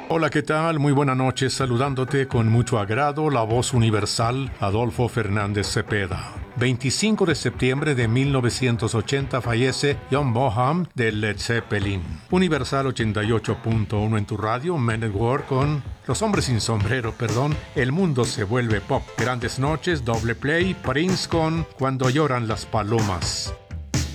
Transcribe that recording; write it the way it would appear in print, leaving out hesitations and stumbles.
Hola, ¿qué tal? Muy buenas noches, saludándote con mucho agrado, la voz universal, Adolfo Fernández Cepeda. 25 de septiembre de 1980 fallece John Bonham de Led Zeppelin. Universal 88.1 en tu radio, Men at Work con Los Hombres Sin Sombrero, El Mundo Se Vuelve Pop. Grandes Noches, Doble Play, Prince con Cuando Lloran las Palomas.